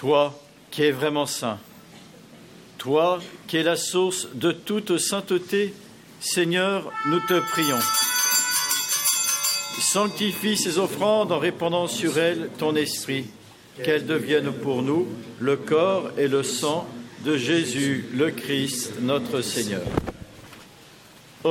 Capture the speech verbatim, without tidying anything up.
Toi qui es vraiment saint, toi qui es la source de toute sainteté, Seigneur, nous te prions. Sanctifie ces offrandes en répandant sur elles ton esprit, qu'elles deviennent pour nous le corps et le sang de Jésus, le Christ, notre Seigneur.